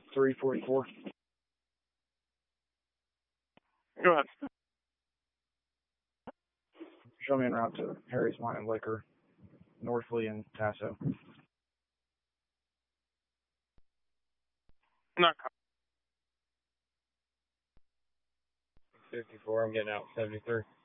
344. Go ahead. Show me en route to Harry's Wine and Liquor, Northley and Tasso. Not 54, I'm getting out 73.